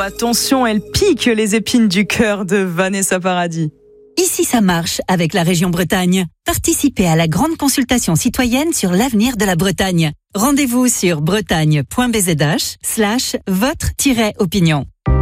attention, elle pique les épines du cœur de Vanessa Paradis. Ici ça marche avec la région Bretagne. Participez à la grande consultation citoyenne sur l'avenir de la Bretagne. Rendez-vous sur bretagne.bzh/votre-opinion.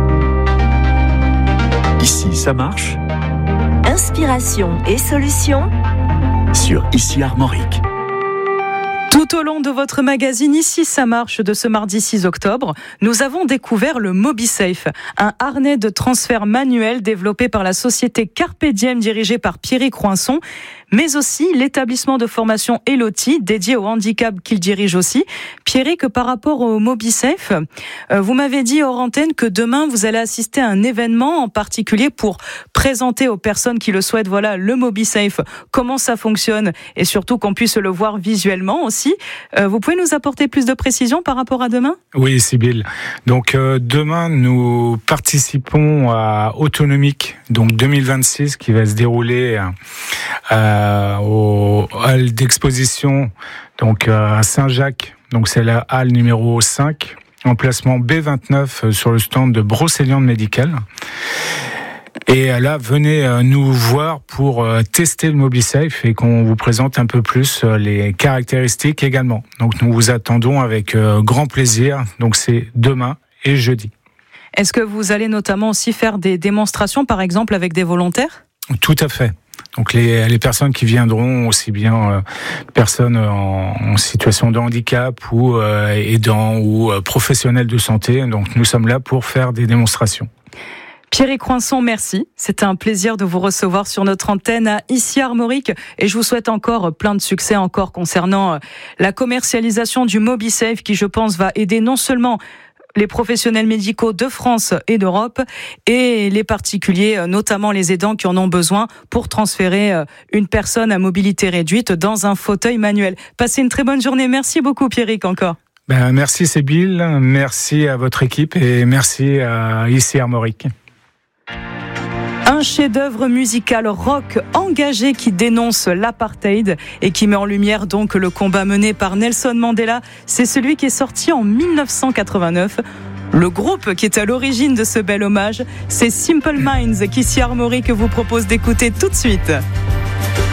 Ici ça marche. Inspiration et solutions Sur Ici Armorique. Tout au long de votre magazine Ici ça marche de ce mardi 6 octobre, nous avons découvert le MobiSafe, un harnais de transfert manuel développé par la société Carpe Diem dirigée par Pierrick Roinçon, mais aussi l'établissement de formation Eloti dédié au handicap qu'il dirige aussi. Pierrick, par rapport au MobiSafe, vous m'avez dit hors antenne que demain vous allez assister à un événement en particulier pour présenter aux personnes qui le souhaitent, voilà, le MobiSafe, comment ça fonctionne et surtout qu'on puisse le voir visuellement aussi. Vous pouvez nous apporter plus de précisions par rapport à demain ? Oui, Sybille. Donc demain, nous participons à Autonomique, donc 2026, qui va se dérouler au hall d'exposition, donc à Saint-Jacques. Donc c'est la halle numéro 5, emplacement B29 sur le stand de Brocéliande Médical. Et là, venez nous voir pour tester le MobiSafe et qu'on vous présente un peu plus les caractéristiques également. Donc nous vous attendons avec grand plaisir. Donc c'est demain et jeudi. Est-ce que vous allez notamment aussi faire des démonstrations, par exemple, avec des volontaires ? Tout à fait. Donc les personnes qui viendront, aussi bien personnes en situation de handicap ou aidants ou professionnels de santé. Donc nous sommes là pour faire des démonstrations. Pierrick Roinçon, merci. C'était un plaisir de vous recevoir sur notre antenne à Ici Armorique et je vous souhaite encore plein de succès encore concernant la commercialisation du MobiSafe qui, je pense, va aider non seulement les professionnels médicaux de France et d'Europe et les particuliers, notamment les aidants qui en ont besoin pour transférer une personne à mobilité réduite dans un fauteuil manuel. Passez une très bonne journée. Merci beaucoup, Pierrick, encore. Merci, Sybille. Merci à votre équipe et merci à Ici Armorique. Un chef-d'œuvre musical rock engagé qui dénonce l'apartheid et qui met en lumière donc le combat mené par Nelson Mandela. C'est celui qui est sorti en 1989. Le groupe qui est à l'origine de ce bel hommage, c'est Simple Minds qu'Ici Armorique vous propose d'écouter tout de suite.